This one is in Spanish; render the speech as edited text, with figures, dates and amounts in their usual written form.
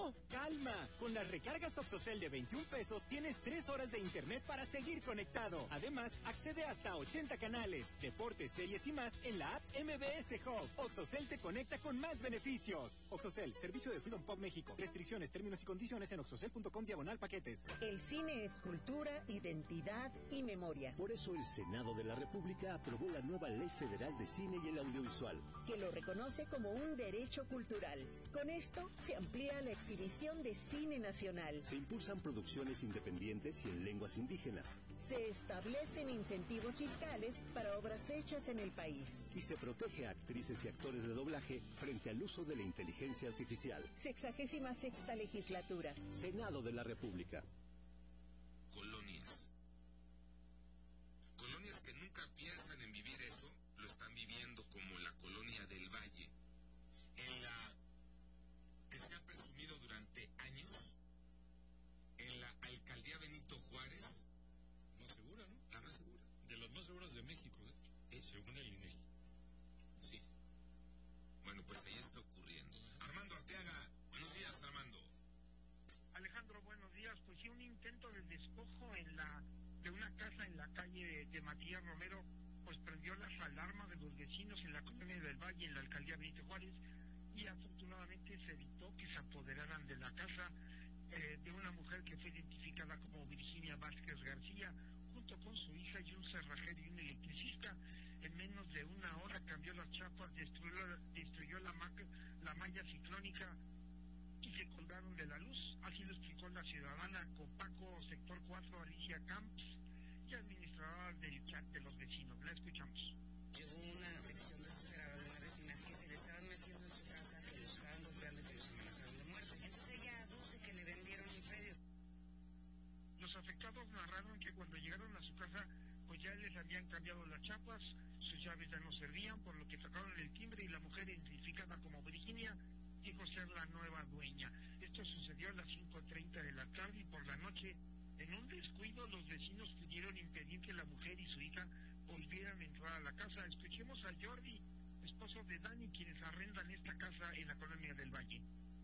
¡No! ¡Calma! Con las recargas Oxocel de 21 pesos tienes 3 horas de internet para seguir conectado. Además, accede hasta 80 canales, deportes, series y más en la app MBS Hub. Oxocel te conecta con más beneficios. Oxocel, servicio de Freedom Pop México. Restricciones, términos y condiciones en oxocel.com/paquetes. El cine es cultura, identidad y memoria. Por eso el Senado de la República aprobó la nueva Ley Federal de Cine y el Audiovisual, que lo reconoce como un derecho cultural. Con esto se amplía la exhibición de cine nacional. Se impulsan producciones independientes y en lenguas indígenas. Se establecen incentivos fiscales para obras hechas en el país. Y se protege a actrices y actores de doblaje frente al uso de la inteligencia artificial. 66ª legislatura. Senado de la República. Colonias. Colonias que nunca piensan en vivir eso, lo están viviendo, como la colonia del Valle, en la que se ha presumido durante años, en la alcaldía Benito Juárez. Más segura, ¿no? La más segura. De las más seguras de México, según el INEGI. Sí. Bueno, pues ahí está ocurriendo. Armando Arteaga, buenos días, Armando. Alejandro, buenos días. Pues sí, un intento de despojo de una casa en la calle de Matías Romero, pues prendió las alarmas de los vecinos en la colonia del Valle, en la alcaldía Benito Juárez, y afortunadamente se evitó que se apoderaran de la casa de una mujer que fue identificada como Virginia Vázquez García, junto con su hija y un cerrajero y un electricista. En menos de una hora cambió las chapas, destruyó la malla ciclónica y se colgaron de la luz. Así lo explicó la ciudadana Copaco Sector 4, Alicia Camps, y administradora del chat de los vecinos. La escuchamos. Llegó una petición desesperada de una vecina que se le estaban metiendo en su casa, que los estaban golpeando y que los amenazaron de muerte. Entonces ella aduce que le vendieron el predio. Los afectados narraron que cuando llegaron a su casa, pues ya les habían cambiado las chapas, sus llaves ya no servían, por lo que tocaron el timbre y la mujer identificada como Virginia dijo ser la nueva dueña. Esto sucedió a las 5:30 de la tarde y por la noche, en un descuido, los vecinos pudieron impedir que la mujer y su hija volvieran a entrar a la casa. Escuchemos a Jordi, esposo de Dani, quienes arrendan esta casa en la colonia del Valle.